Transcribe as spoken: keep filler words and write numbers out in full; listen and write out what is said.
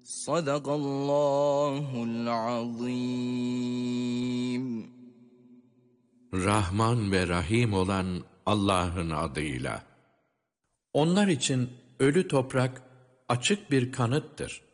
Sadakallahul azim. Rahman ve Rahim olan Allah'ın adıyla. Onlar için ölü toprak açık bir kanıttır.